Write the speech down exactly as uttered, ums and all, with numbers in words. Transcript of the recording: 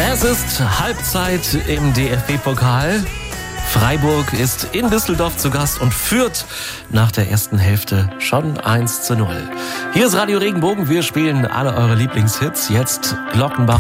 Es ist Halbzeit im D F B-Pokal. Freiburg ist in Düsseldorf zu Gast und führt nach der ersten Hälfte schon eins zu null. Hier ist Radio Regenbogen. Wir spielen alle eure Lieblingshits. Jetzt Glockenbach